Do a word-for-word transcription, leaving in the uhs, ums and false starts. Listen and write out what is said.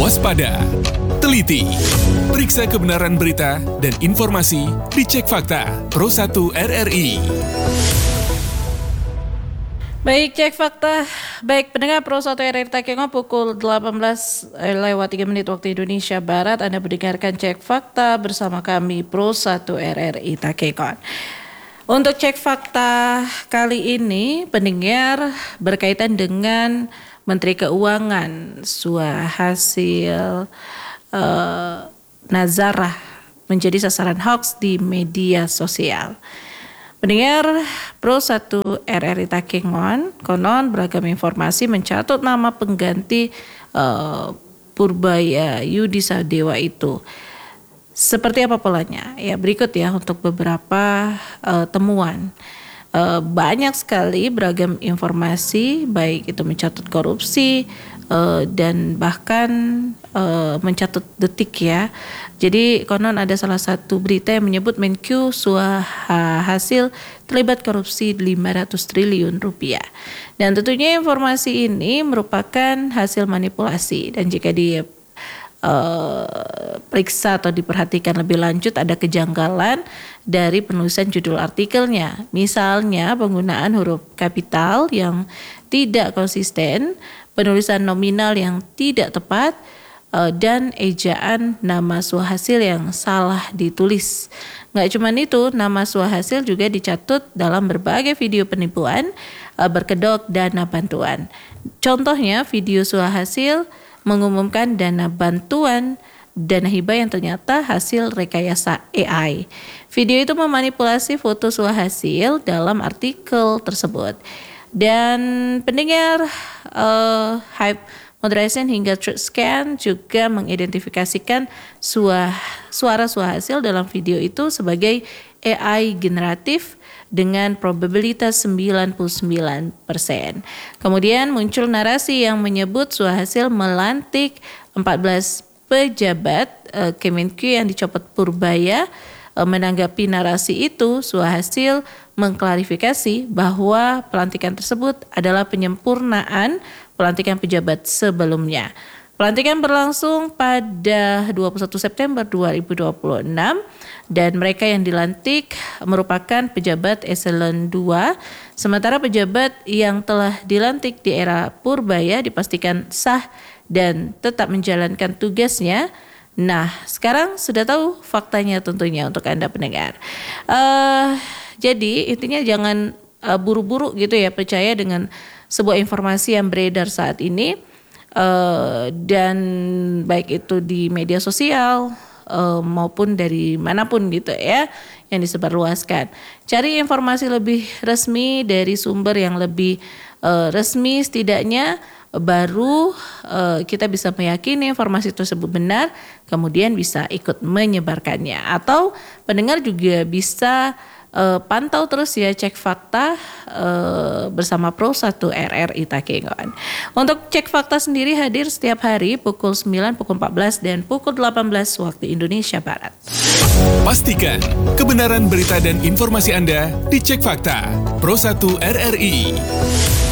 Waspada, teliti, periksa kebenaran berita dan informasi di Cek Fakta Pro satu R R I. Baik, Cek Fakta. Baik, pendengar Pro satu R R I Takengon pukul delapan belas lewat tiga menit waktu Indonesia Barat. Anda mendengarkan Cek Fakta bersama kami Pro satu R R I Takengon. Untuk Cek Fakta kali ini, pendengar, berkaitan dengan Menteri Keuangan Suhasil uh, Nazarah menjadi sasaran hoax di media sosial. Pendengar Pro satu R R I Takengon, konon beragam informasi mencatut nama pengganti uh, Purbaya Yudi Sadewa itu. Seperti apa polanya? Ya, berikut ya untuk beberapa uh, temuan. Uh, banyak sekali beragam informasi, baik itu mencatut korupsi uh, dan bahkan uh, mencatut detik ya. Jadi konon ada salah satu berita yang menyebut Menkyu Suhasil terlibat korupsi lima ratus triliun rupiah. Dan tentunya informasi ini merupakan hasil manipulasi, dan jika di Uh, periksa atau diperhatikan lebih lanjut, ada kejanggalan dari penulisan judul artikelnya. Misalnya penggunaan huruf kapital yang tidak konsisten, penulisan nominal yang tidak tepat, uh, dan ejaan nama Suhasil yang salah ditulis. Nggak cuma itu, nama Suhasil juga dicatut dalam berbagai video penipuan uh, berkedok dana bantuan. Contohnya video Suhasil mengumumkan dana bantuan dana hibah yang ternyata hasil rekayasa A I. Video itu memanipulasi foto Suhasil dalam artikel tersebut. Dan pendengar, uh, Hype Moderation hingga Truth Scan juga mengidentifikasikan suah, suara Suhasil dalam video itu sebagai A I generatif dengan probabilitas sembilan puluh sembilan persen. Kemudian muncul narasi yang menyebut Suhasil melantik empat belas pejabat uh, Kemenkyu yang dicopot Purbaya. Uh, menanggapi narasi itu, Suhasil mengklarifikasi bahwa pelantikan tersebut adalah penyempurnaan pelantikan pejabat sebelumnya. Pelantikan berlangsung pada dua puluh satu September dua ribu dua puluh enam dan mereka yang dilantik merupakan pejabat eselon dua, sementara pejabat yang telah dilantik di era Purbaya dipastikan sah dan tetap menjalankan tugasnya. Nah, sekarang sudah tahu faktanya tentunya untuk Anda pendengar. Uh, jadi intinya jangan uh, buru-buru gitu ya percaya dengan sebuah informasi yang beredar saat ini. Uh, dan baik itu di media sosial uh, maupun dari manapun gitu ya yang disebarluaskan. Cari informasi lebih resmi dari sumber yang lebih uh, resmi, setidaknya baru uh, kita bisa meyakini informasi tersebut benar, kemudian bisa ikut menyebarkannya. Atau pendengar juga bisa Uh, pantau terus ya Cek Fakta uh, bersama Pro satu R R I Takengon. Untuk Cek Fakta sendiri hadir setiap hari pukul sembilan, pukul empat belas, dan pukul delapan belas waktu Indonesia Barat. Pastikan kebenaran berita dan informasi Anda di Cek Fakta Pro satu R R I.